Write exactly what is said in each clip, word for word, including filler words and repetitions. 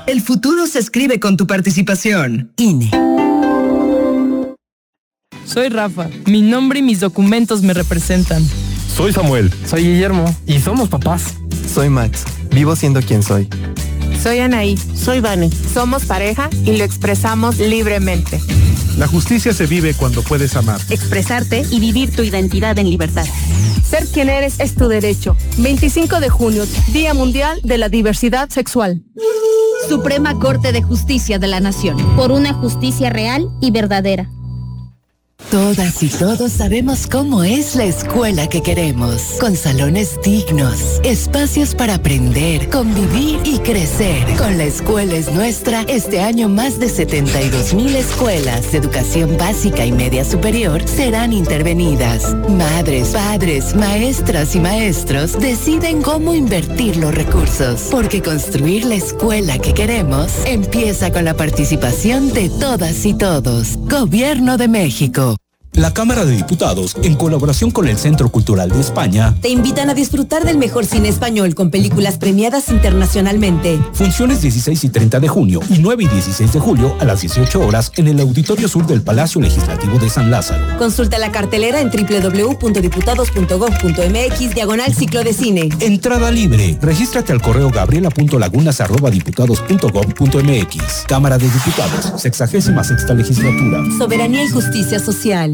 El futuro se escribe con tu participación. I N E. Soy Rafa. Mi nombre y mis documentos me representan. Soy Samuel. Soy Guillermo. Y somos papás. Soy Max. Vivo siendo quien soy. Soy Anaí. Soy Vane. Somos pareja y lo expresamos libremente. La justicia se vive cuando puedes amar, expresarte y vivir tu identidad en libertad. Ser quien eres es tu derecho. veinticinco de junio, Día Mundial de la Diversidad Sexual. Suprema Corte de Justicia de la Nación. Por una justicia real y verdadera. Todas y todos sabemos cómo es la escuela que queremos, con salones dignos, espacios para aprender, convivir y crecer. Con La Escuela es Nuestra, este año más de setenta y dos mil escuelas de educación básica y media superior serán intervenidas. Madres, padres, maestras y maestros deciden cómo invertir los recursos, porque construir la escuela que queremos empieza con la participación de todas y todos. Gobierno de México. La Cámara de Diputados, en colaboración con el Centro Cultural de España, te invitan a disfrutar del mejor cine español con películas premiadas internacionalmente. Funciones dieciséis y treinta de junio y nueve y dieciséis de julio a las dieciocho horas en el Auditorio Sur del Palacio Legislativo de San Lázaro. Consulta la cartelera en doble u doble u doble u punto diputados punto gob punto eme equis diagonal ciclo de cine. Entrada libre. Regístrate al correo gabriela punto lagunas arroba diputados punto gob punto eme equis. Cámara de Diputados, sexagésima sexta legislatura. Soberanía y justicia social.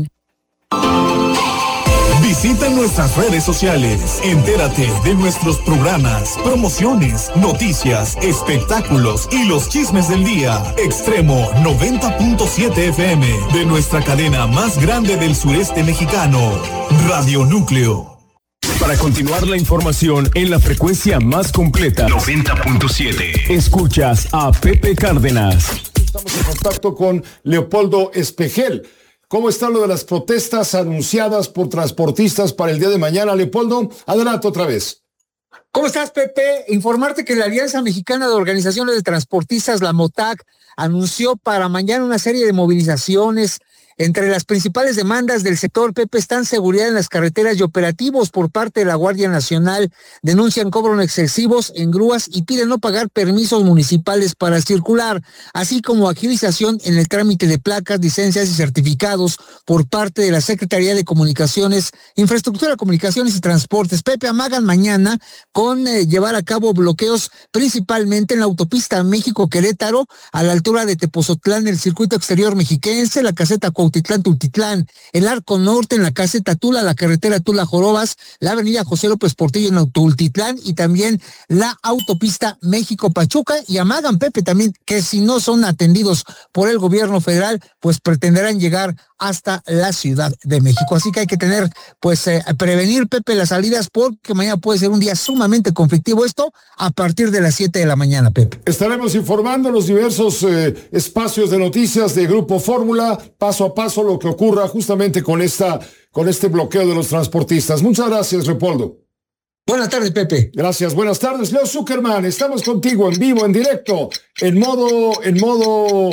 Visita nuestras redes sociales, entérate de nuestros programas, promociones, noticias, espectáculos y los chismes del día. Extremo noventa punto siete F M de nuestra cadena más grande del sureste mexicano, Radio Núcleo. Para continuar la información en la frecuencia más completa, noventa punto siete. Escuchas a Pepe Cárdenas. Estamos en contacto con Leopoldo Espejel. ¿Cómo está lo de las protestas anunciadas por transportistas para el día de mañana, Leopoldo? Adelante otra vez. ¿Cómo estás, Pepe? Informarte que la Alianza Mexicana de Organizaciones de Transportistas, la MOTAC, anunció para mañana una serie de movilizaciones. Entre las principales demandas del sector, Pepe, están seguridad en las carreteras y operativos por parte de la Guardia Nacional. Denuncian cobros excesivos en grúas y piden no pagar permisos municipales para circular, así como agilización en el trámite de placas, licencias y certificados por parte de la Secretaría de Comunicaciones, Infraestructura, Comunicaciones y Transportes. Pepe, amagan mañana con eh, llevar a cabo bloqueos principalmente en la autopista México-Querétaro, a la altura de Tepozotlán, el circuito exterior mexiquense, la caseta Cuautitlán, Tultitlán, el Arco Norte en la caseta Tula, la carretera Tula-Jorobas, la avenida José López Portillo en Tultitlán y también la autopista México-Pachuca. Y amagan, Pepe, también que si no son atendidos por el gobierno federal, pues pretenderán llegar hasta la Ciudad de México. Así que hay que tener, pues, eh, prevenir, Pepe, las salidas, porque mañana puede ser un día sumamente conflictivo, esto a partir de las siete de la mañana, Pepe. Estaremos informando los diversos eh, espacios de noticias de Grupo Fórmula, paso a paso lo que ocurra justamente con esta, con este bloqueo de los transportistas. Muchas gracias, Leopoldo. Buenas tardes, Pepe. Gracias, buenas tardes. Leo Zuckerman, estamos contigo en vivo, en directo, en modo, en modo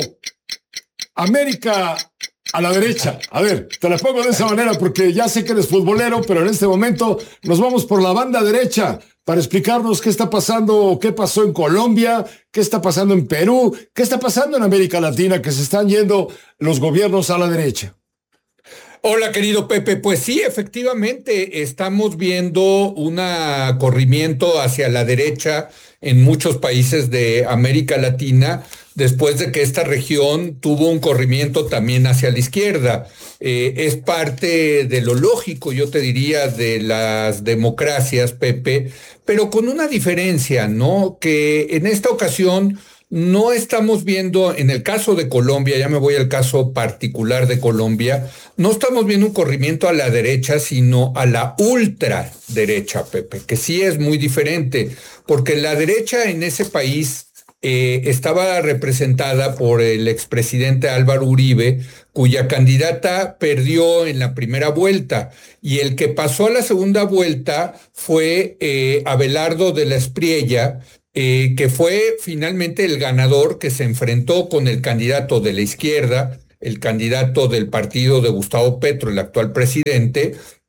América a la derecha. A ver, te la pongo de esa manera porque ya sé que eres futbolero, pero en este momento nos vamos por la banda derecha para explicarnos qué está pasando, qué pasó en Colombia, qué está pasando en Perú, qué está pasando en América Latina, que se están yendo los gobiernos a la derecha. Hola, querido Pepe. Pues sí, efectivamente, estamos viendo un corrimiento hacia la derecha en muchos países de América Latina, después de que esta región tuvo un corrimiento también hacia la izquierda. Eh, es parte de lo lógico, yo te diría, de las democracias, Pepe, pero con una diferencia, ¿no? Que en esta ocasión no estamos viendo, en el caso de Colombia, ya me voy al caso particular de Colombia, no estamos viendo un corrimiento a la derecha, sino a la ultraderecha, Pepe, que sí es muy diferente, porque la derecha en ese país eh, estaba representada por el expresidente Álvaro Uribe, cuya candidata perdió en la primera vuelta, y el que pasó a la segunda vuelta fue eh, Abelardo de la Espriella, Eh, que fue finalmente el ganador, que se enfrentó con el candidato de la izquierda, el candidato del partido de Gustavo Petro, el actual presidente,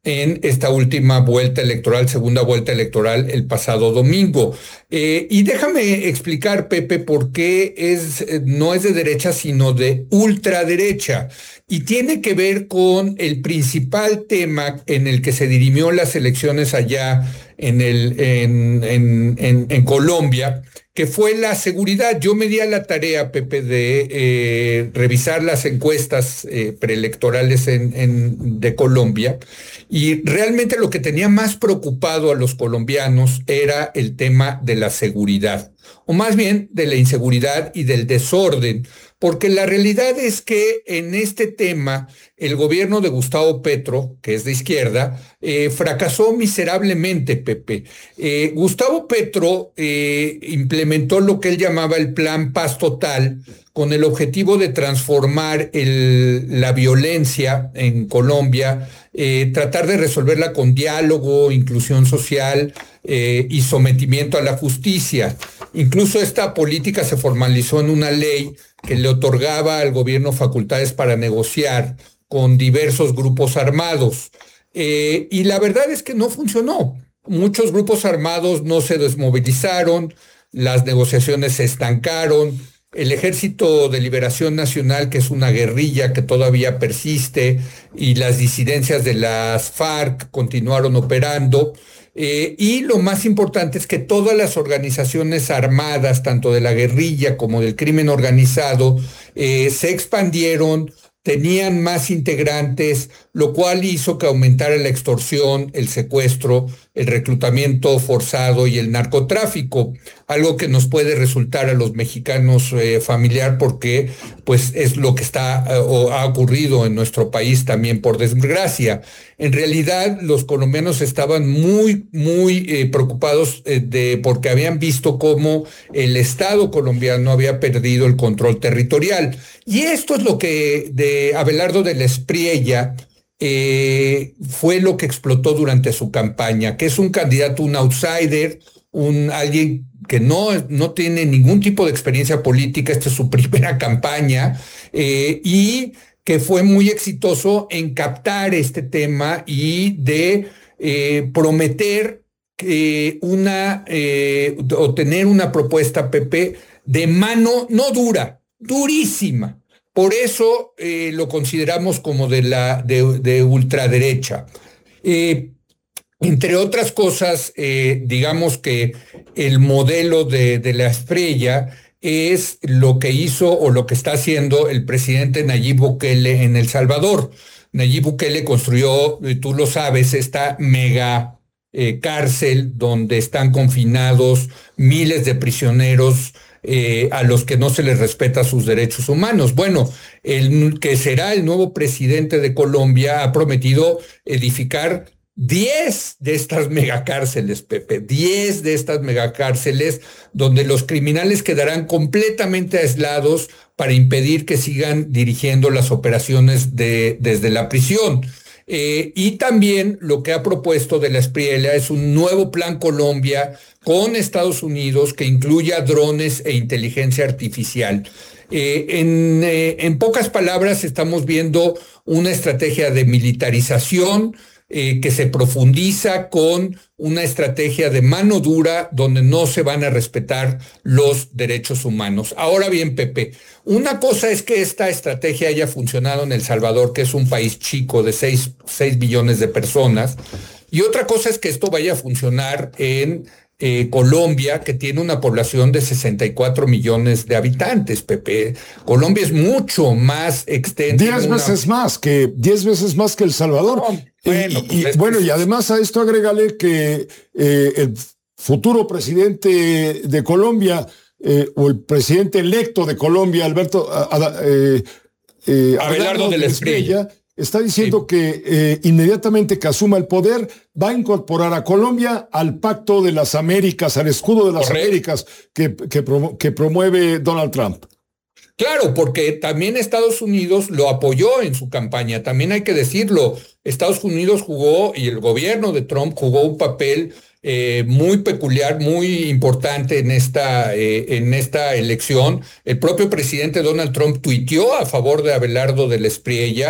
en esta última vuelta electoral, segunda vuelta electoral el pasado domingo. Eh, y déjame explicar, Pepe, por qué es, no es de derecha, sino de ultraderecha. Y tiene que ver con el principal tema en el que se dirimió las elecciones allá en, el, en, en, en, en Colombia, que fue la seguridad. Yo me di a la tarea, Pepe, de eh, revisar las encuestas eh, preelectorales en, en, de Colombia, y realmente lo que tenía más preocupado a los colombianos era el tema de la seguridad, o más bien de la inseguridad y del desorden, porque la realidad es que en este tema el gobierno de Gustavo Petro, que es de izquierda, eh, fracasó miserablemente, Pepe. Eh, Gustavo Petro eh, implementó lo que él llamaba el Plan Paz Total, con el objetivo de transformar el, la violencia en Colombia, eh, tratar de resolverla con diálogo, inclusión social eh, y sometimiento a la justicia. Incluso esta política se formalizó en una ley que le otorgaba al gobierno facultades para negociar con diversos grupos armados. Eh, y la verdad es que no funcionó. Muchos grupos armados no se desmovilizaron, las negociaciones se estancaron. El Ejército de Liberación Nacional, que es una guerrilla que todavía persiste, y las disidencias de las FARC continuaron operando. Eh, y lo más importante es que todas las organizaciones armadas, tanto de la guerrilla como del crimen organizado, eh, se expandieron, tenían más integrantes, lo cual hizo que aumentara la extorsión, el secuestro, el reclutamiento forzado y el narcotráfico, algo que nos puede resultar a los mexicanos eh, familiar, porque pues es lo que está eh, o ha ocurrido en nuestro país también, por desgracia. En realidad, los colombianos estaban muy, muy eh, preocupados eh, de, porque habían visto cómo el Estado colombiano había perdido el control territorial. Y esto es lo que de Abelardo de la Espriella eh, fue lo que explotó durante su campaña, que es un candidato, un outsider, un alguien que no, no tiene ningún tipo de experiencia política. Esta es su primera campaña, eh, y que fue muy exitoso en captar este tema y de eh, prometer eh, una, eh, o tener una propuesta, Pepe, de mano no dura, durísima. Por eso eh, lo consideramos como de, la, de, de ultraderecha. Eh, entre otras cosas, eh, digamos que el modelo de, de la Espriella es lo que hizo o lo que está haciendo el presidente Nayib Bukele en El Salvador. Nayib Bukele construyó, tú lo sabes, esta mega eh, cárcel donde están confinados miles de prisioneros eh, a los que no se les respeta sus derechos humanos. Bueno, el que será el nuevo presidente de Colombia ha prometido edificar diez de estas megacárceles, Pepe, diez de estas megacárceles donde los criminales quedarán completamente aislados para impedir que sigan dirigiendo las operaciones de, desde la prisión. Eh, y también lo que ha propuesto de la Espriella es un nuevo plan Colombia con Estados Unidos que incluya drones e inteligencia artificial. Eh, en, eh, en pocas palabras, estamos viendo una estrategia de militarización Eh, que se profundiza con una estrategia de mano dura donde no se van a respetar los derechos humanos. Ahora bien, Pepe, una cosa es que esta estrategia haya funcionado en El Salvador, que es un país chico de seis billones de personas, y otra cosa es que esto vaya a funcionar en eh, Colombia, que tiene una población de sesenta y cuatro millones de habitantes, Pepe. Colombia es mucho más extensa. Diez una... veces más que, diez veces más que El Salvador. No, Bueno, y, y, bueno, y además a esto agrégale que eh, el futuro presidente de Colombia, eh, o el presidente electo de Colombia, Alberto eh, eh, Abelardo de la Espriella, está diciendo sí. que eh, inmediatamente que asuma el poder va a incorporar a Colombia al Pacto de las Américas, al escudo de las Correcto. Américas que, que, promu que promueve Donald Trump. Claro, porque también Estados Unidos lo apoyó en su campaña, también hay que decirlo. Estados Unidos jugó, y el gobierno de Trump jugó un papel eh, muy peculiar, muy importante en esta, eh, en esta elección. El propio presidente Donald Trump tuiteó a favor de Abelardo de la Espriella,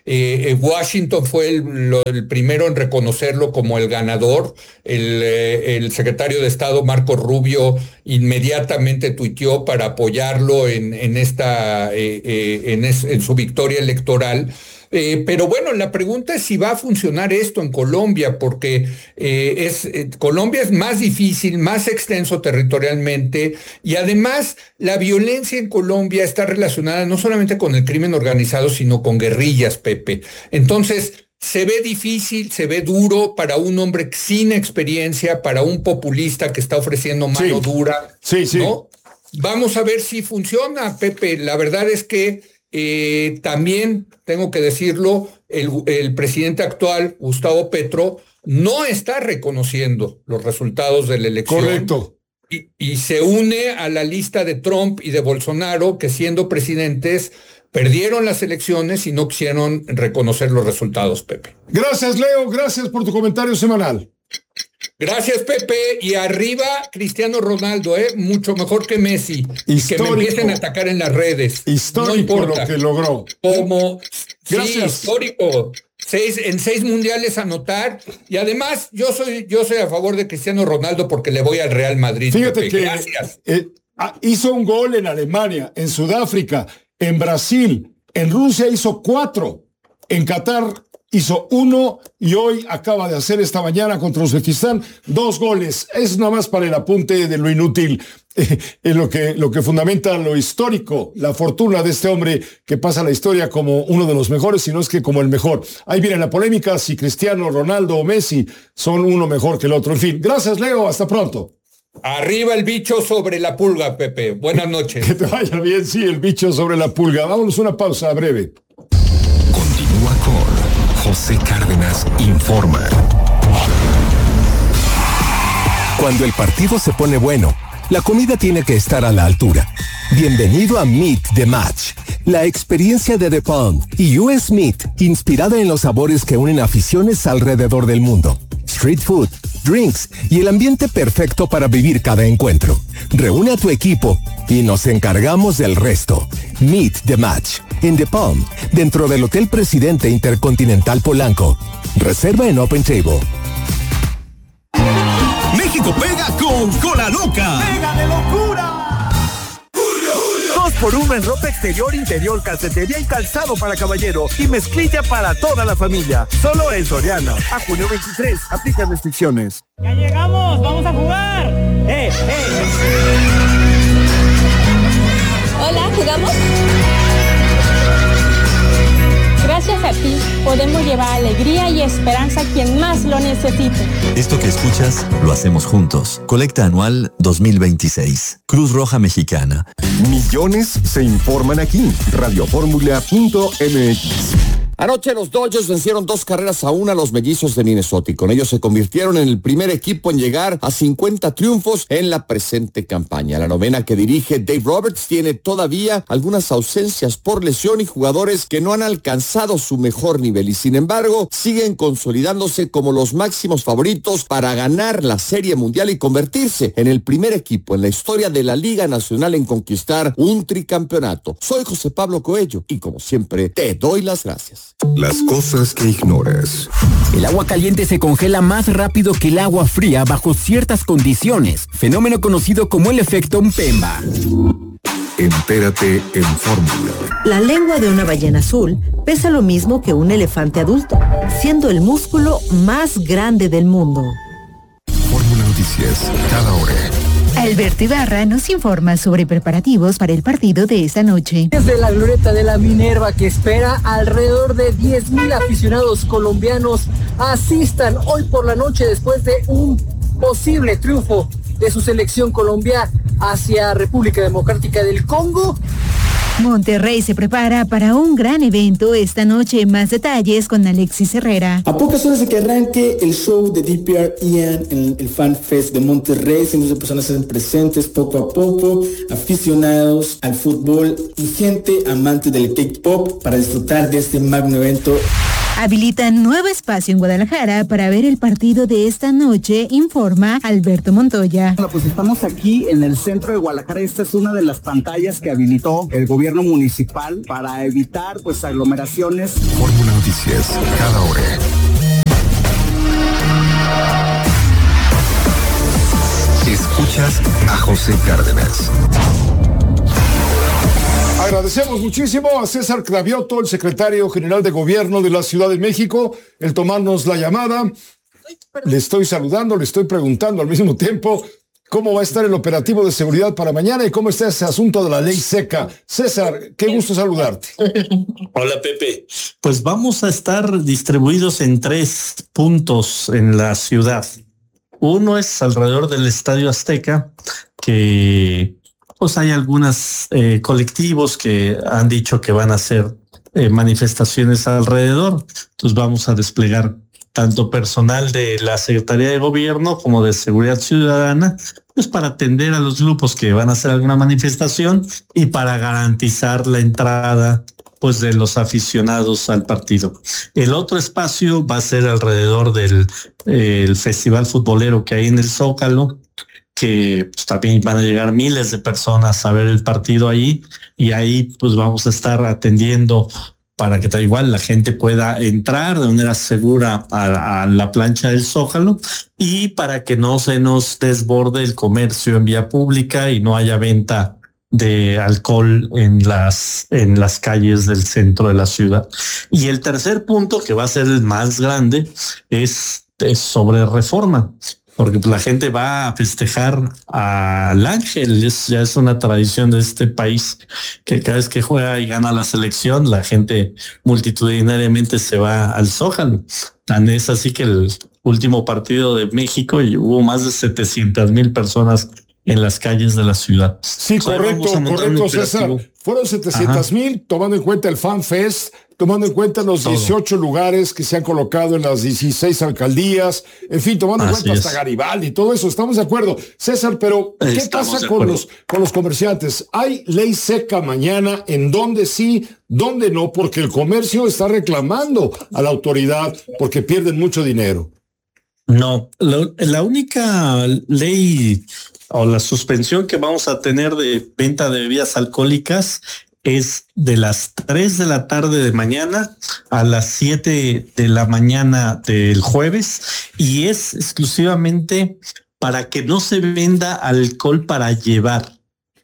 Eh, Washington fue el, lo, el primero en reconocerlo como el ganador. El, eh, el secretario de Estado, Marco Rubio, inmediatamente tuiteó para apoyarlo en, en, esta, eh, eh, en, es, en su victoria electoral. Eh, pero bueno, la pregunta es si va a funcionar esto en Colombia, porque eh, es, eh, Colombia es más difícil, más extenso territorialmente, y además la violencia en Colombia está relacionada no solamente con el crimen organizado, sino con guerrillas, Pepe. Entonces, se ve difícil, se ve duro para un hombre sin experiencia, para un populista que está ofreciendo mano sí. dura. Sí, sí. ¿No? Vamos a ver si funciona, Pepe. La verdad es que Eh, también tengo que decirlo, el, el presidente actual, Gustavo Petro, no está reconociendo los resultados de la elección. Correcto. Y, y se une a la lista de Trump y de Bolsonaro, que siendo presidentes perdieron las elecciones y no quisieron reconocer los resultados, Pepe. Gracias, Leo. Gracias por tu comentario semanal. Gracias, Pepe. Y arriba, Cristiano Ronaldo, ¿eh? Mucho mejor que Messi. Histórico. Que me empiecen a atacar en las redes. Histórico, no importa lo que logró. Como, Gracias. Sí, histórico. Seis, en seis mundiales anotar. Y además, yo soy, yo soy a favor de Cristiano Ronaldo porque le voy al Real Madrid. Fíjate Pepe. que Gracias. Eh, hizo un gol en Alemania, en Sudáfrica, en Brasil, en Rusia hizo cuatro, en Qatar hizo uno y hoy acaba de hacer esta mañana contra Uzbekistán dos goles. Es nada más para el apunte de lo inútil, eh, eh, lo, que, lo que fundamenta lo histórico, la fortuna de este hombre que pasa a la historia como uno de los mejores, si no es que como el mejor. Ahí viene la polémica si Cristiano, Ronaldo o Messi son uno mejor que el otro. En fin, gracias, Leo, hasta pronto. Arriba el bicho sobre la pulga, Pepe. Buenas noches. Que te vaya bien, sí, el bicho sobre la pulga. Vámonos a una pausa breve. Continúa con José Cárdenas Informa. Cuando el partido se pone bueno, la comida tiene que estar a la altura. Bienvenido a Meet the Match, la experiencia de The Palm y U S Meat, inspirada en los sabores que unen aficiones alrededor del mundo. Street food, drinks y el ambiente perfecto para vivir cada encuentro. Reúne a tu equipo y nos encargamos del resto. Meet the Match en The Palm, dentro del Hotel Presidente Intercontinental Polanco. Reserva en Open Table. México pega con Cola Loca. ¡Pega de locura! Dos por uno en ropa exterior, interior, calcetería y calzado para caballero y mezclilla para toda la familia. Solo en Soriana. A junio veintitrés. Aplica restricciones. ¡Ya llegamos! ¡Vamos a jugar! ¡Eh, eh! Hola, ¿jugamos? Gracias a ti, podemos llevar alegría y esperanza a quien más lo necesite. Esto que escuchas, lo hacemos juntos. Colecta anual dos mil veintiséis. Cruz Roja Mexicana. Millones se informan aquí. radio fórmula punto m x. Anoche los Dodgers vencieron dos carreras a una a los mellizos de Minnesota y con ello se convirtieron en el primer equipo en llegar a cincuenta triunfos en la presente campaña. La novena que dirige Dave Roberts tiene todavía algunas ausencias por lesión y jugadores que no han alcanzado su mejor nivel y sin embargo siguen consolidándose como los máximos favoritos para ganar la Serie Mundial y convertirse en el primer equipo en la historia de la Liga Nacional en conquistar un tricampeonato. Soy José Pablo Coello y como siempre te doy las gracias. Las cosas que ignoras. El agua caliente se congela más rápido que el agua fría bajo ciertas condiciones, fenómeno conocido como el efecto Mpemba. Entérate en Fórmula. La lengua de una ballena azul pesa lo mismo que un elefante adulto, siendo el músculo más grande del mundo. Fórmula Noticias, cada hora. Alberto Ibarra nos informa sobre preparativos para el partido de esta noche. Desde la glorieta de la Minerva, que espera alrededor de diez mil aficionados colombianos asistan hoy por la noche después de un posible triunfo de su selección Colombia hacia República Democrática del Congo. Monterrey se prepara para un gran evento esta noche. Más detalles con Alexis Herrera. A pocas horas de que arranque el show de D P R Ian en el Fan Fest de Monterrey, cientos de personas se hacen presentes poco a poco, aficionados al fútbol y gente amante del K-pop para disfrutar de este magno evento. Habilitan nuevo espacio en Guadalajara para ver el partido de esta noche, informa Alberto Montoya. Bueno, pues estamos aquí en el centro de Guadalajara. Esta es una de las pantallas que habilitó el gobierno municipal para evitar pues aglomeraciones. Fórmula Noticias, cada hora. Escuchas a José Cárdenas. Agradecemos muchísimo a César Cravioto, el secretario general de Gobierno de la Ciudad de México, el tomarnos la llamada. Le estoy saludando, le estoy preguntando al mismo tiempo cómo va a estar el operativo de seguridad para mañana y cómo está ese asunto de la ley seca. César, qué gusto saludarte. Hola, Pepe. Pues vamos a estar distribuidos en tres puntos en la ciudad. Uno es alrededor del Estadio Azteca, que pues hay algunos eh, colectivos que han dicho que van a hacer eh, manifestaciones alrededor. Entonces vamos a desplegar tanto personal de la Secretaría de Gobierno como de Seguridad Ciudadana, pues para atender a los grupos que van a hacer alguna manifestación y para garantizar la entrada pues de los aficionados al partido. El otro espacio va a ser alrededor del eh, el festival futbolero que hay en el Zócalo, que pues, también van a llegar miles de personas a ver el partido ahí, y ahí pues vamos a estar atendiendo para que tal igual la gente pueda entrar de manera segura a, a la plancha del Zócalo y para que no se nos desborde el comercio en vía pública y no haya venta de alcohol en las, en las calles del centro de la ciudad. Y el tercer punto, que va a ser el más grande, es, es sobre Reforma, porque la gente va a festejar al Ángel. Es, ya es una tradición de este país que cada vez que juega y gana la selección, la gente multitudinariamente se va al Zócalo. Tan es así que el último partido de México y hubo más de setecientas mil personas en las calles de la ciudad. Sí, correcto, correcto, César. Fueron setecientas mil, tomando en cuenta el Fan Fest, tomando en cuenta los Todo. dieciocho lugares que se han colocado en las dieciséis alcaldías, en fin, tomando Así en cuenta es. hasta Garibaldi y todo eso. Estamos de acuerdo. César, pero ¿qué Estamos pasa con los, con los comerciantes? ¿Hay ley seca mañana? ¿En dónde sí, dónde no? Porque el comercio está reclamando a la autoridad porque pierden mucho dinero. No, lo, la única ley o la suspensión que vamos a tener de venta de bebidas alcohólicas es de las tres de la tarde de mañana a las siete de la mañana del jueves, y es exclusivamente para que no se venda alcohol para llevar.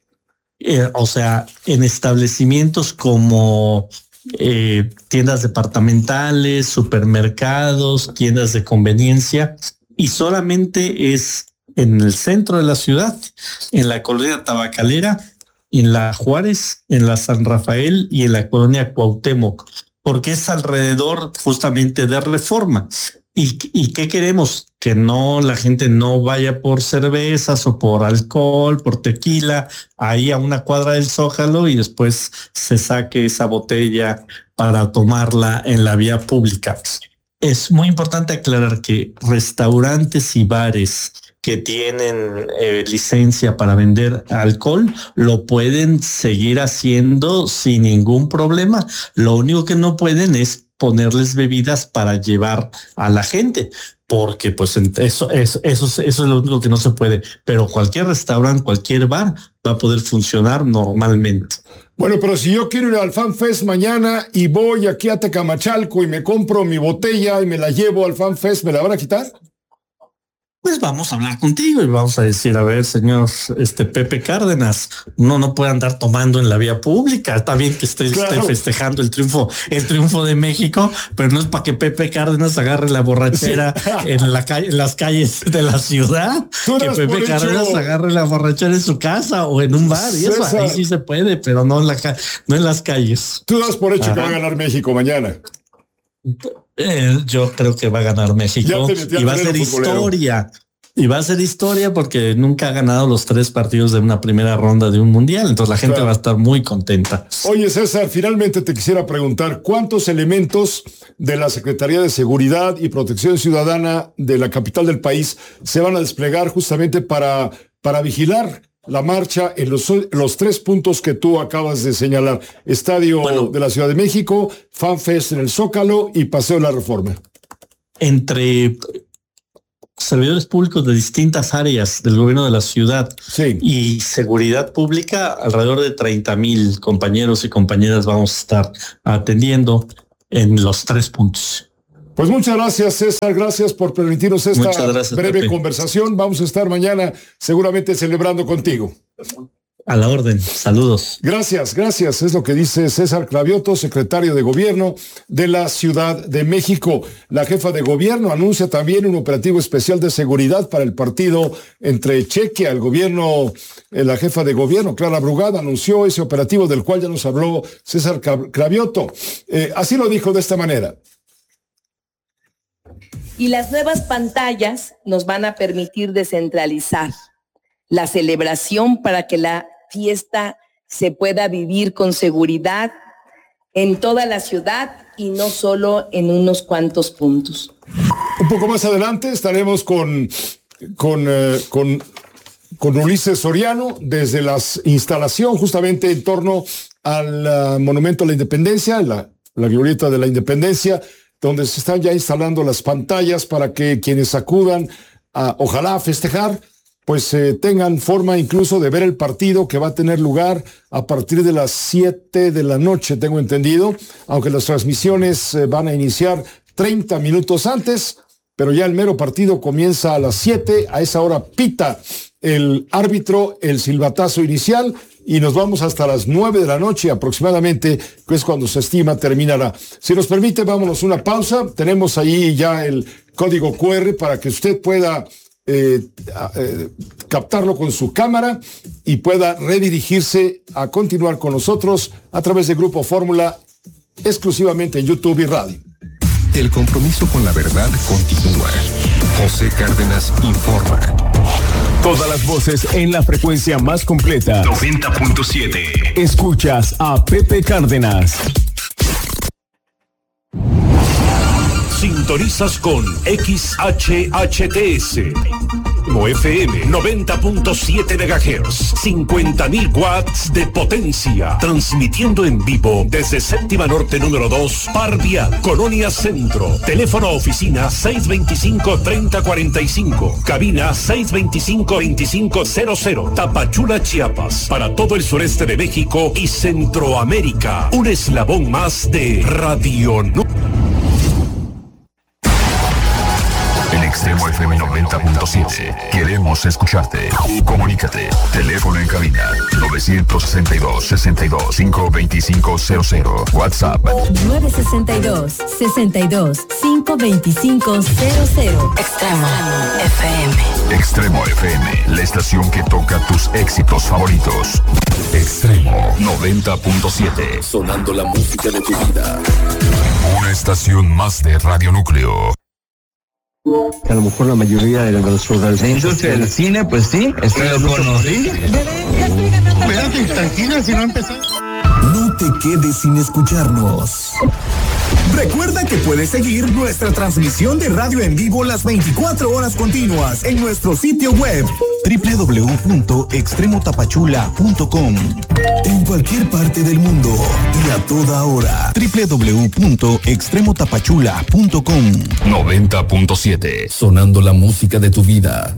Eh, o sea, en establecimientos como eh, tiendas departamentales, supermercados, tiendas de conveniencia, y solamente es en el centro de la ciudad, en la colonia Tabacalera, en la Juárez, en la San Rafael y en la colonia Cuauhtémoc, porque es alrededor justamente de Reforma. ¿Y, y qué queremos? Que no, la gente no vaya por cervezas o por alcohol, por tequila, ahí a una cuadra del Zócalo y después se saque esa botella para tomarla en la vía pública. Es muy importante aclarar que restaurantes y bares que tienen eh, licencia para vender alcohol lo pueden seguir haciendo sin ningún problema. Lo único que no pueden es ponerles bebidas para llevar a la gente, porque pues eso, eso, eso, eso es lo único que no se puede. Pero cualquier restaurante, cualquier bar va a poder funcionar normalmente. Bueno, pero si yo quiero ir al Fan Fest mañana y voy aquí a Tecamachalco y me compro mi botella y me la llevo al Fan Fest, ¿me la van a quitar? Pues vamos a hablar contigo y vamos a decir, a ver, señor este Pepe Cárdenas, uno no puede andar tomando en la vía pública. Está bien que esté, claro. esté festejando el triunfo, el triunfo de México, pero no es para que Pepe Cárdenas agarre la borrachera sí. en la calle, en las calles de la ciudad. Que Pepe Cárdenas hecho... agarre la borrachera en su casa o en un bar y eso ahí sí se puede, pero no en la no en las calles. Tú das por hecho Ajá. que va a ganar México mañana. Eh, yo creo que va a ganar México y va a ser historia. Y va a ser historia porque nunca ha ganado los tres partidos de una primera ronda de un mundial. Entonces la gente claro. va a estar muy contenta. Oye, César, finalmente te quisiera preguntar cuántos elementos de la Secretaría de Seguridad y Protección Ciudadana de la capital del país se van a desplegar justamente para, para vigilar la marcha en los, los tres puntos que tú acabas de señalar. Estadio bueno, de la Ciudad de México, FanFest en el Zócalo y Paseo de la Reforma. Entre servidores públicos de distintas áreas del gobierno de la ciudad sí. y seguridad pública, alrededor de treinta mil compañeros y compañeras vamos a estar atendiendo en los tres puntos. Pues muchas gracias, César. Gracias por permitirnos esta gracias, breve Pepe. conversación. Vamos a estar mañana seguramente celebrando contigo. A la orden. Saludos. Gracias, gracias. Es lo que dice César Cravioto, secretario de Gobierno de la Ciudad de México. La jefa de gobierno anuncia también un operativo especial de seguridad para el partido entre Chequia. El gobierno, eh, la jefa de gobierno, Clara Brugada, anunció ese operativo del cual ya nos habló César Cravioto. Eh, así lo dijo de esta manera. Y las nuevas pantallas nos van a permitir descentralizar la celebración para que la fiesta se pueda vivir con seguridad en toda la ciudad y no solo en unos cuantos puntos. Un poco más adelante estaremos con, con, eh, con, con Ulises Soriano desde la instalación justamente en torno al uh, Monumento a la Independencia, la, la glorieta de la Independencia, donde se están ya instalando las pantallas para que quienes acudan a, ojalá, a festejar, pues eh, tengan forma incluso de ver el partido que va a tener lugar a partir de las siete de la noche, tengo entendido, aunque las transmisiones eh, van a iniciar treinta minutos antes, pero ya el mero partido comienza a las siete, a esa hora pita el árbitro el silbatazo inicial, y nos vamos hasta las nueve de la noche aproximadamente, que es cuando se estima terminará. Si nos permite, vámonos una pausa. Tenemos ahí ya el código cu erre para que usted pueda eh, eh, captarlo con su cámara y pueda redirigirse a continuar con nosotros a través de Grupo Fórmula, exclusivamente en YouTube y radio. El compromiso con la verdad continúa. José Cárdenas informa. Todas las voces en la frecuencia más completa. noventa punto siete. Escuchas a Pepe Cárdenas. Sintonizas con X H H T S. F M noventa punto siete megahertz, cincuenta mil watts de potencia, transmitiendo en vivo desde Séptima Norte número dos, Parvia, Colonia Centro. Teléfono oficina seis veinticinco, treinta cuarenta y cinco, cabina seis veinticinco, veinticinco cero cero, Tapachula, Chiapas, para todo el sureste de México y Centroamérica. Un eslabón más de Radio Nu. Extremo F M noventa punto siete. Queremos escucharte. Comunícate. Teléfono en cabina novecientos sesenta y dos, sesenta y dos, quinientos veinticinco cero cero. WhatsApp nueve sesenta y dos, sesenta y dos, quinientos veinticinco cero cero. Extremo F M. Extremo F M, la estación que toca tus éxitos favoritos. Extremo noventa punto siete. Sonando la música de tu vida. Una estación más de Radio Núcleo. Que a lo mejor la mayoría de nuestros la industria del cine, pues sí, pero conocí. Espérate, tranquila, si no empezamos. No te quedes sin escucharnos. Recuerda que puedes seguir nuestra transmisión de radio en vivo las veinticuatro horas continuas en nuestro sitio web doble u doble u doble u punto extremo tapachula punto com. En cualquier parte del mundo y a toda hora. doble u doble u doble u punto extremo tapachula punto com. noventa punto siete. Sonando la música de tu vida.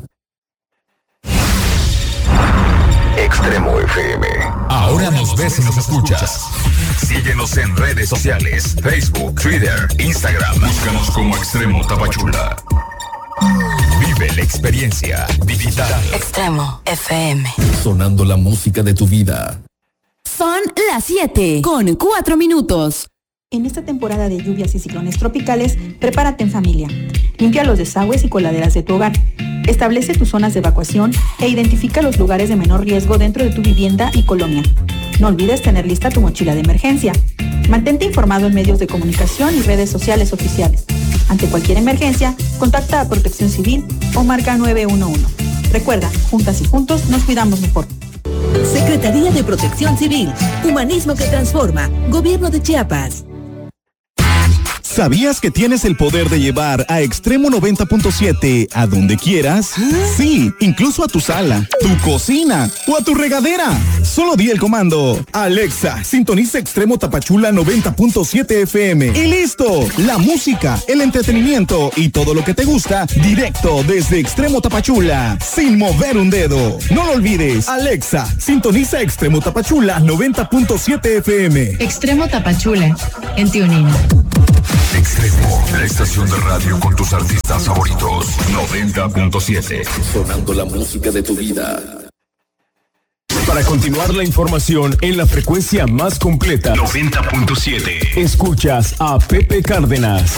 Extremo F M. Ahora nos ves y nos escuchas. Síguenos en redes sociales, Facebook, Twitter, Instagram. Búscanos como Extremo Tapachula. Vive la experiencia digital. Extremo F M. Sonando la música de tu vida. Son las siete con cuatro minutos. En esta temporada de lluvias y ciclones tropicales, prepárate en familia. Limpia los desagües y coladeras de tu hogar. Establece tus zonas de evacuación e identifica los lugares de menor riesgo dentro de tu vivienda y colonia. No olvides tener lista tu mochila de emergencia. Mantente informado en medios de comunicación y redes sociales oficiales. Ante cualquier emergencia, contacta a Protección Civil o marca nueve uno uno. Recuerda, juntas y juntos nos cuidamos mejor. Secretaría de Protección Civil. Humanismo que transforma. Gobierno de Chiapas. ¿Sabías que tienes el poder de llevar a Extremo noventa punto siete a donde quieras? Sí, incluso a tu sala, tu cocina o a tu regadera. Solo di el comando: Alexa, sintoniza Extremo Tapachula noventa punto siete F M. Y listo, la música, el entretenimiento y todo lo que te gusta directo desde Extremo Tapachula, sin mover un dedo. No lo olvides, Alexa, sintoniza Extremo Tapachula noventa punto siete F M. Extremo Tapachula, en TuneIn. Extremo, la estación de radio con tus artistas favoritos. noventa punto siete. Sonando la música de tu vida. Para continuar la información en la frecuencia más completa, noventa punto siete. Escuchas a Pepe Cárdenas.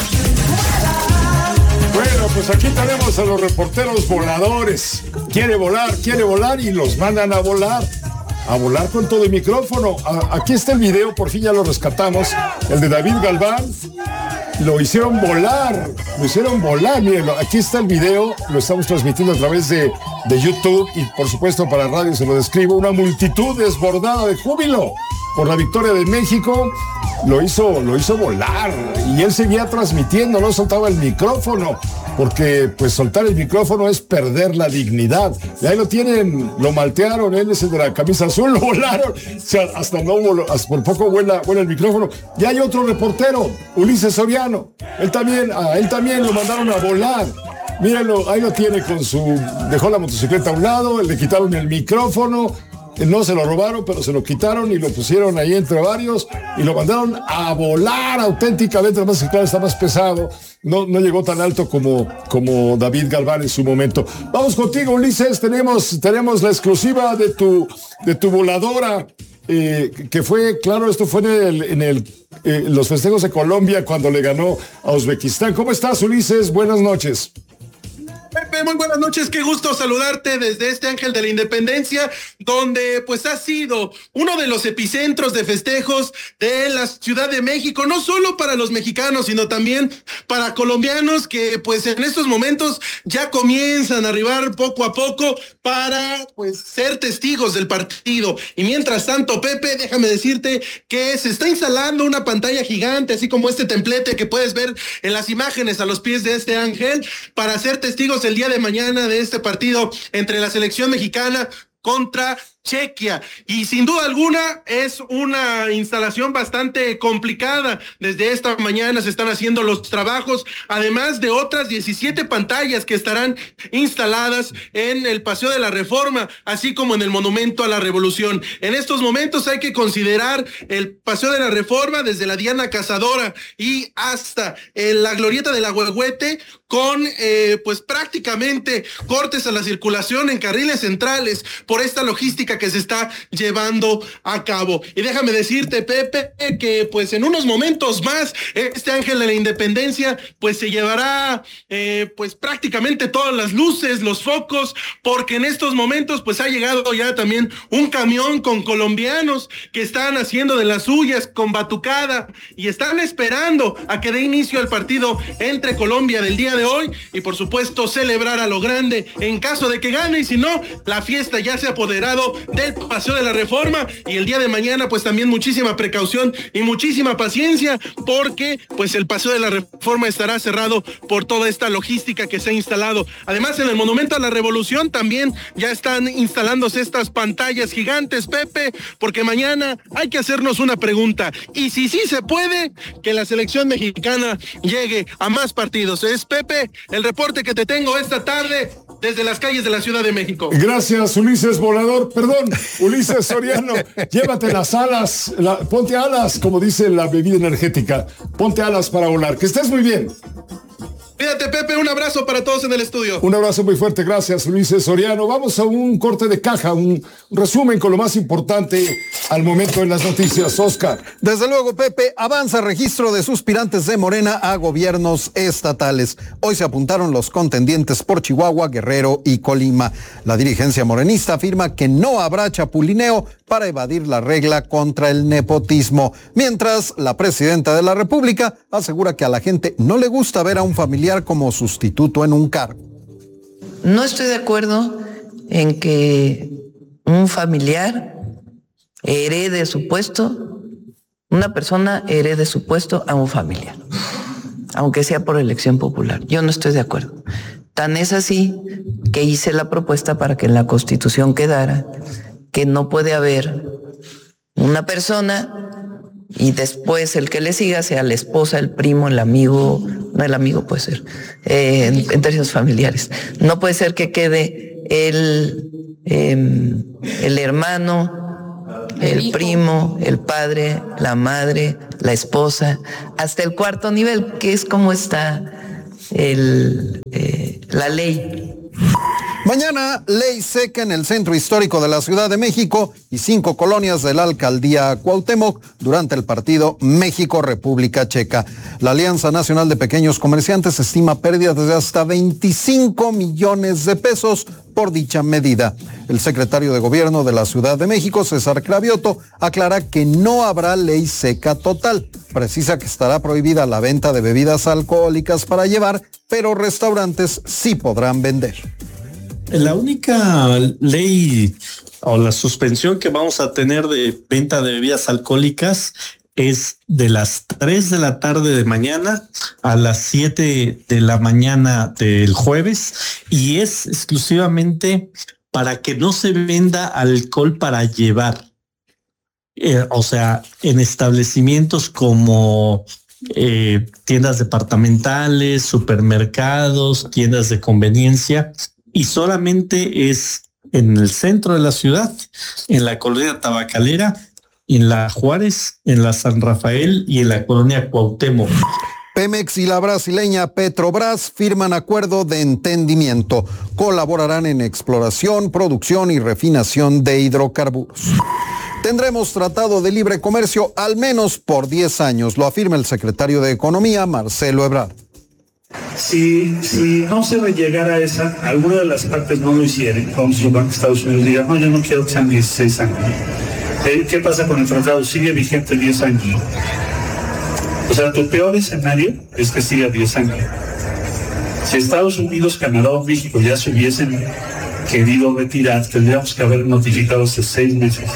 Bueno, pues aquí tenemos a los reporteros voladores. Quiere volar, quiere volar y los mandan a volar. A volar con todo el micrófono. A, aquí está el video, por fin ya lo rescatamos. El de David Galván. Lo hicieron volar. Lo hicieron volar. Miren, aquí está el video. Lo estamos transmitiendo a través de, de YouTube. Y por supuesto para radio se lo describo. Una multitud desbordada de júbilo por la victoria de México. Lo hizo, lo hizo volar. Y él seguía transmitiendo, no soltaba el micrófono. Porque pues soltar el micrófono es perder la dignidad. Y ahí lo tienen, lo maltearon, él es el de la camisa azul, lo volaron. O sea, hasta no voló, hasta por poco vuela, vuela el micrófono. Y hay otro reportero, Ulises Soriano. Él también, a él también lo mandaron a volar. Mírenlo, ahí lo tiene con su, dejó la motocicleta a un lado, le quitaron el micrófono. No se lo robaron, pero se lo quitaron y lo pusieron ahí entre varios y lo mandaron a volar auténticamente. Además, que claro, está más pesado. No, no llegó tan alto como, como David Galván en su momento. Vamos contigo, Ulises. Tenemos, tenemos la exclusiva de tu, de tu voladora. Eh, que fue, claro, esto fue en, el, en el, eh, los festejos de Colombia cuando le ganó a Uzbekistán. ¿Cómo estás, Ulises? Buenas noches. Pepe, muy buenas noches, qué gusto saludarte desde este Ángel de la Independencia, donde pues ha sido uno de los epicentros de festejos de la Ciudad de México, no solo para los mexicanos, sino también para colombianos que pues en estos momentos ya comienzan a arribar poco a poco para pues ser testigos del partido. Y mientras tanto, Pepe, déjame decirte que se está instalando una pantalla gigante, así como este templete que puedes ver en las imágenes a los pies de este ángel, para ser testigos el día de mañana de este partido entre la selección mexicana contra Chequia. Y sin duda alguna es una instalación bastante complicada. Desde esta mañana se están haciendo los trabajos, además de otras diecisiete pantallas que estarán instaladas en el Paseo de la Reforma, así como en el Monumento a la Revolución. En estos momentos hay que considerar el Paseo de la Reforma desde la Diana Cazadora y hasta eh, la Glorieta del Ahuehuete, con eh, pues prácticamente cortes a la circulación en carriles centrales por esta logística que se está llevando a cabo. Y déjame decirte, Pepe, que pues en unos momentos más este Ángel de la Independencia pues se llevará eh, pues prácticamente todas las luces, los focos, porque en estos momentos pues ha llegado ya también un camión con colombianos que están haciendo de las suyas con batucada y están esperando a que dé inicio al partido entre Colombia del día de hoy y por supuesto celebrar a lo grande en caso de que gane, y si no, la fiesta ya se ha apoderado del Paseo de la Reforma. Y el día de mañana pues también muchísima precaución y muchísima paciencia, porque pues el Paseo de la Reforma estará cerrado por toda esta logística que se ha instalado. Además, en el Monumento a la Revolución también ya están instalándose estas pantallas gigantes, Pepe, porque mañana hay que hacernos una pregunta, y si sí se puede que la selección mexicana llegue a más partidos. Es, Pepe, el reporte que te tengo esta tarde desde las calles de la Ciudad de México. Gracias, Ulises Volador, perdón, Ulises Soriano. Llévate las alas, la, ponte alas, como dice la bebida energética, ponte alas para volar. Que estés muy bien. Cuídate, Pepe, un abrazo para todos en el estudio. Un abrazo muy fuerte, gracias, Ulises Soriano. Vamos a un corte de caja, un resumen con lo más importante al momento en las noticias. Oscar. Desde luego, Pepe, avanza registro de suspirantes de Morena a gobiernos estatales. Hoy se apuntaron los contendientes por Chihuahua, Guerrero y Colima. La dirigencia morenista afirma que no habrá chapulineo para evadir la regla contra el nepotismo, mientras la presidenta de la República asegura que a la gente no le gusta ver a un familiar como sustituto en un cargo. No estoy de acuerdo en que un familiar herede su puesto, una persona herede su puesto a un familiar. aunque sea por elección popular. Yo no estoy de acuerdo. Tan es así que hice la propuesta para que en la Constitución quedara que no puede haber una persona y después el que le siga sea la esposa, el primo, el amigo, no el amigo puede ser, eh, en, en términos familiares. No puede ser que quede el, eh, el hermano, el primo, el padre, la madre, la esposa, hasta el cuarto nivel, que es como está el, eh, la ley. Mañana, ley seca en el centro histórico de la Ciudad de México y cinco colonias de la alcaldía Cuauhtémoc durante el partido México-República Checa. La Alianza Nacional de Pequeños Comerciantes estima pérdidas de hasta veinticinco millones de pesos por dicha medida. El secretario de Gobierno de la Ciudad de México, César Cravioto, aclara que no habrá ley seca total. Precisa que estará prohibida la venta de bebidas alcohólicas para llevar, pero restaurantes sí podrán vender. La única ley o la suspensión que vamos a tener de venta de bebidas alcohólicas es de las tres de la tarde de mañana a las siete de la mañana del jueves y es exclusivamente para que no se venda alcohol para llevar. Eh, o sea, en establecimientos como eh, tiendas departamentales, supermercados, tiendas de conveniencia. Y solamente es en el centro de la ciudad, en la colonia Tabacalera, en la Juárez, en la San Rafael y en la colonia Cuauhtémoc. Pemex y la brasileña Petrobras firman acuerdo de entendimiento. Colaborarán en exploración, producción y refinación de hidrocarburos. Tendremos tratado de libre comercio al menos por diez años, lo afirma el secretario de Economía, Marcelo Ebrard. Si, si no se llegara a esa, alguna de las partes no lo hicieran, como si el Banco de Estados Unidos diga, no, yo no quiero que sean dieciséis años. Eh, ¿Qué pasa con el tratado? Sigue vigente diez años. O sea, tu peor escenario es que siga diez años. Si Estados Unidos, Canadá o México ya se hubiesen querido retirar, tendríamos que haber notificado hace seis meses.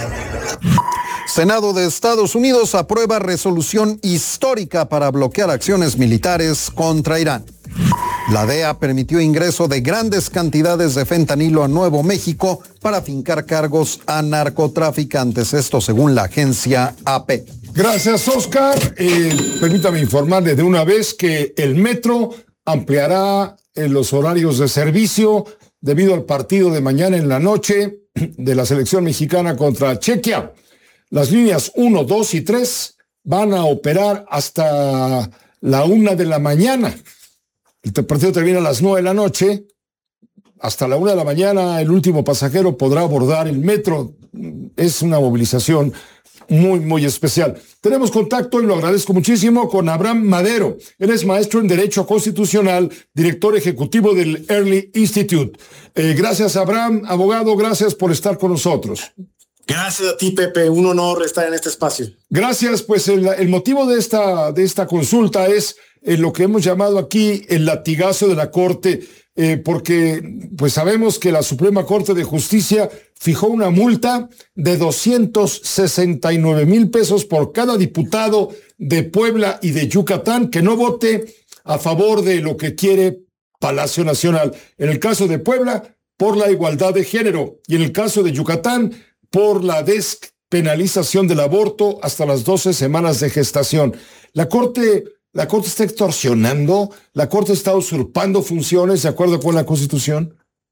Senado de Estados Unidos aprueba resolución histórica para bloquear acciones militares contra Irán. La D E A permitió ingreso de grandes cantidades de fentanilo a Nuevo México para fincar cargos a narcotraficantes, esto según la agencia A P. Gracias, Oscar. Eh, permítame informarle de una vez que el metro ampliará eh, los horarios de servicio debido al partido de mañana en la noche de la selección mexicana contra Chequia. Las líneas uno, dos y tres van a operar hasta la una de la mañana. El partido termina a las nueve de la noche. Hasta la una de la mañana el último pasajero podrá abordar el metro. Es una movilización muy, muy especial. Tenemos contacto, y lo agradezco muchísimo, con Abraham Madero. Él es maestro en Derecho Constitucional, director ejecutivo del Early Institute. Eh, gracias, Abraham. Abogado, gracias por estar con nosotros. Gracias a ti, Pepe. Un honor estar en este espacio. Gracias. Pues el, el motivo de esta, de esta consulta es eh, lo que hemos llamado aquí el latigazo de la Corte, eh, porque pues sabemos que la Suprema Corte de Justicia fijó una multa de doscientos sesenta y nueve mil pesos por cada diputado de Puebla y de Yucatán que no vote a favor de lo que quiere Palacio Nacional. En el caso de Puebla, por la igualdad de género, y en el caso de Yucatán, por la despenalización del aborto hasta las doce semanas de gestación. La Corte, la Corte está extorsionando, la Corte está usurpando funciones de acuerdo con la Constitución.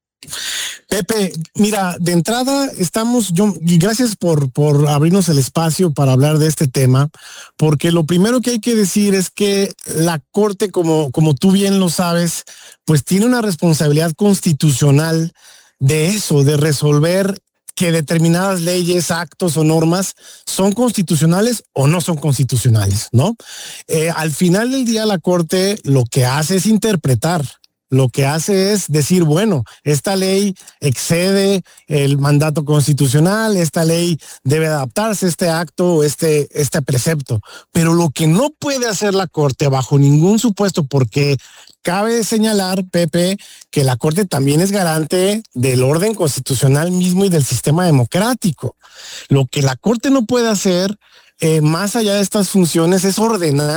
Pepe, mira, de entrada estamos, yo, y gracias por, por abrirnos el espacio para hablar de este tema, porque lo primero que hay que decir es que la Corte, como, como tú bien lo sabes, pues tiene una responsabilidad constitucional de eso, de resolver que determinadas leyes, actos o normas son constitucionales o no son constitucionales, ¿no? Eh, al final del día la Corte lo que hace es interpretar, lo que hace es decir, bueno, esta ley excede el mandato constitucional, esta ley debe adaptarse a este acto o este, este precepto, pero lo que no puede hacer la Corte bajo ningún supuesto, porque cabe señalar, Pepe, que la Corte también es garante del orden constitucional mismo y del sistema democrático. Lo que la Corte no puede hacer, eh, más allá de estas funciones, es ordenar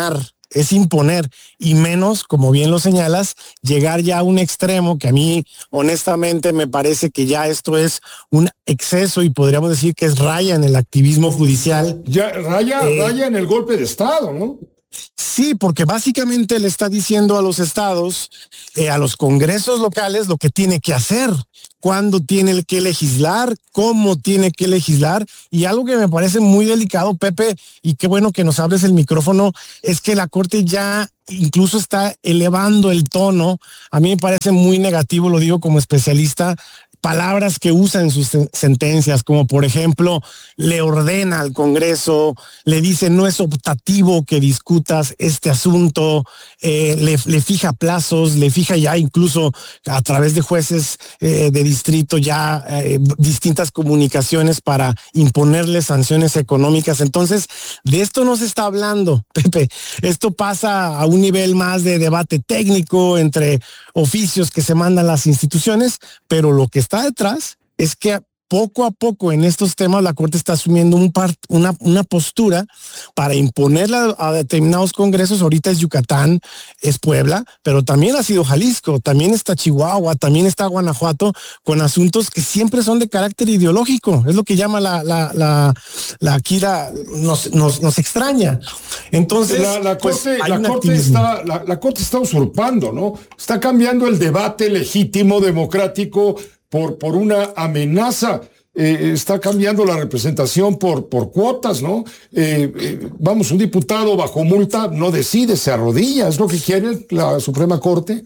es imponer, y menos, como bien lo señalas, llegar ya a un extremo que a mí honestamente me parece que ya esto es un exceso y podríamos decir que es raya en el activismo judicial. Ya raya, eh, raya en el golpe de Estado, ¿no? Sí, porque básicamente le está diciendo a los estados, eh, a los congresos locales lo que tiene que hacer, cuándo tiene que legislar, cómo tiene que legislar, y algo que me parece muy delicado, Pepe, y qué bueno que nos abres el micrófono, es que la Corte ya incluso está elevando el tono. A mí me parece muy negativo, lo digo como especialista, palabras que usa en sus sentencias, como por ejemplo, le ordena al Congreso, le dice no es optativo que discutas este asunto, eh, le, le fija plazos, le fija ya incluso a través de jueces eh, de distrito ya eh, distintas comunicaciones para imponerle sanciones económicas. Entonces, de esto no se está hablando, Pepe. Esto pasa a un nivel más de debate técnico entre oficios que se mandan las instituciones, pero lo que está detrás es que poco a poco en estos temas la Corte está asumiendo un par, una, una postura para imponerla a determinados congresos. Ahorita es Yucatán, es Puebla, pero también ha sido Jalisco, también está Chihuahua, también está Guanajuato, con asuntos que siempre son de carácter ideológico. Es lo que llama la, la, la, la Kira, nos, nos, nos extraña. Entonces, la, la pues, Corte, la corte está, la, la Corte está usurpando, ¿no? Está cambiando el debate legítimo, democrático, por, por una amenaza, eh, está cambiando la representación por, por cuotas, ¿no? Eh, eh, vamos, un diputado bajo multa no decide, se arrodilla, es lo que quiere la Suprema Corte.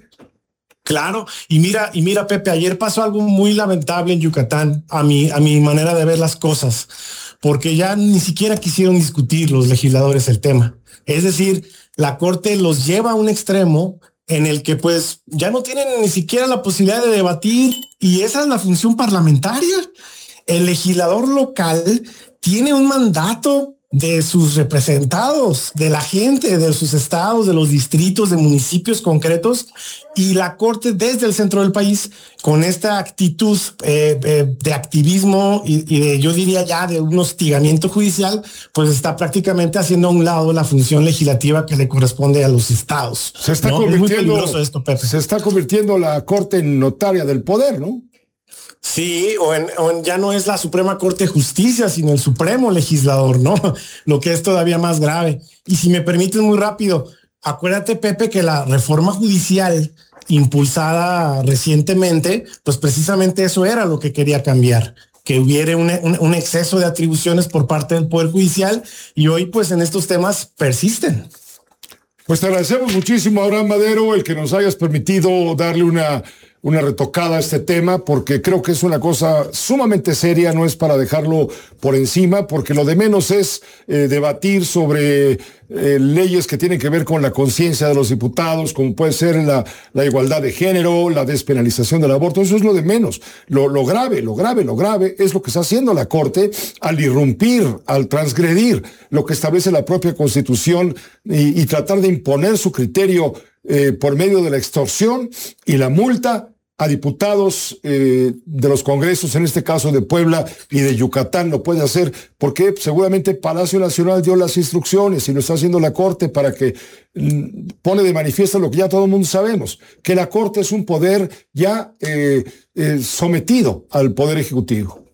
Claro, y mira, y mira, Pepe, ayer pasó algo muy lamentable en Yucatán, a mi, a mi manera de ver las cosas, porque ya ni siquiera quisieron discutir los legisladores el tema. Es decir, la Corte los lleva a un extremo en el que pues ya no tienen ni siquiera la posibilidad de debatir, y esa es la función parlamentaria. El legislador local tiene un mandato de sus representados, de la gente, de sus estados, de los distritos, de municipios concretos, y la Corte desde el centro del país, con esta actitud eh, eh, de activismo y, y de, yo diría ya de un hostigamiento judicial, pues está prácticamente haciendo a un lado la función legislativa que le corresponde a los estados. Se está ¿no? convirtiendo, es muy peligroso esto, Pepe. Se está convirtiendo la Corte en notaria del poder, ¿no? Sí, o en, o en ya no es la Suprema Corte de Justicia, sino el Supremo Legislador, ¿no? Lo que es todavía más grave. Y si me permites muy rápido, acuérdate, Pepe, que la reforma judicial impulsada recientemente, pues precisamente eso era lo que quería cambiar, que hubiera un, un, un exceso de atribuciones por parte del Poder Judicial, y hoy pues en estos temas persisten. Pues te agradecemos muchísimo, Abraham Madero, el que nos hayas permitido darle una... una retocada a este tema, porque creo que es una cosa sumamente seria, no es para dejarlo por encima, porque lo de menos es eh, debatir sobre eh, leyes que tienen que ver con la conciencia de los diputados, como puede ser la, la igualdad de género, la despenalización del aborto. Eso es lo de menos. Lo, lo grave, lo grave, lo grave es lo que está haciendo la Corte al irrumpir, al transgredir lo que establece la propia Constitución y, y tratar de imponer su criterio eh, por medio de la extorsión y la multa a diputados eh, de los congresos, en este caso de Puebla y de Yucatán. Lo puede hacer porque seguramente Palacio Nacional dio las instrucciones y lo está haciendo la Corte para que mm, pone de manifiesto lo que ya todo el mundo sabemos, que la Corte es un poder ya eh, eh, sometido al Poder Ejecutivo.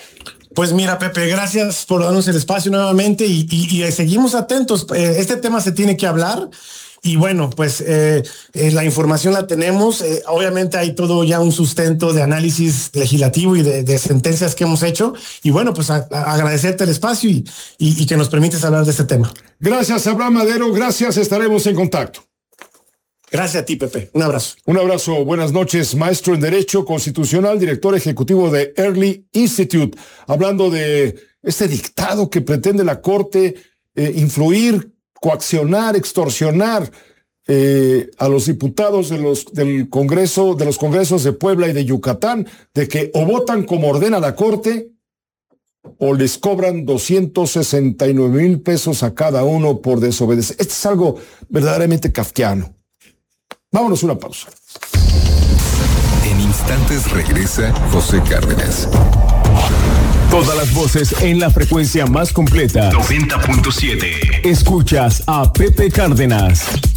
Pues mira, Pepe, gracias por darnos el espacio nuevamente y, y, y seguimos atentos. Eh, este tema se tiene que hablar. Y bueno, pues eh, eh, la información la tenemos. Eh, obviamente hay todo ya un sustento de análisis legislativo y de, de sentencias que hemos hecho. Y bueno, pues a, a agradecerte el espacio y, y, y que nos permites hablar de este tema. Gracias, Abraham Madero. Gracias, estaremos en contacto. Gracias a ti, Pepe. Un abrazo. Un abrazo. Buenas noches, maestro en Derecho Constitucional, director ejecutivo de Early Institute. Hablando de este dictado que pretende la Corte eh, influir, coaccionar, extorsionar eh, a los diputados de los, del Congreso, de los congresos de Puebla y de Yucatán, de que o votan como ordena la Corte o les cobran doscientos sesenta y nueve mil pesos a cada uno por desobedecer. Esto es algo verdaderamente kafkiano. Vámonos a una pausa. En instantes regresa José Cárdenas. Todas las voces en la frecuencia más completa. noventa punto siete. Escuchas a Pepe Cárdenas.